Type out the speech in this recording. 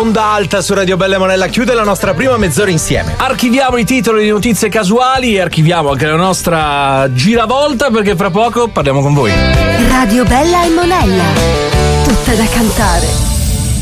Onda Alta su Radio Bella e Monella chiude la nostra prima mezz'ora insieme. Archiviamo i titoli di notizie casuali e archiviamo anche la nostra giravolta, perché fra poco parliamo con voi. Radio Bella e Monella, tutta da cantare.